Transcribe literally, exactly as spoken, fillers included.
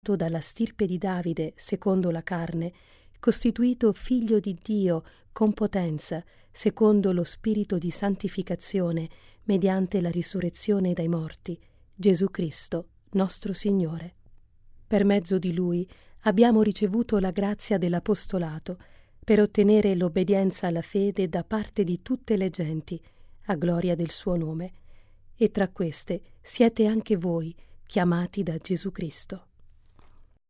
dalla stirpe di Davide secondo la carne, costituito figlio di Dio con potenza, secondo lo spirito di santificazione, mediante la risurrezione dai morti, Gesù Cristo, nostro Signore. Per mezzo di Lui abbiamo ricevuto la grazia dell'apostolato, per ottenere l'obbedienza alla fede da parte di tutte le genti, a gloria del suo nome. E tra queste siete anche voi, chiamati da Gesù Cristo.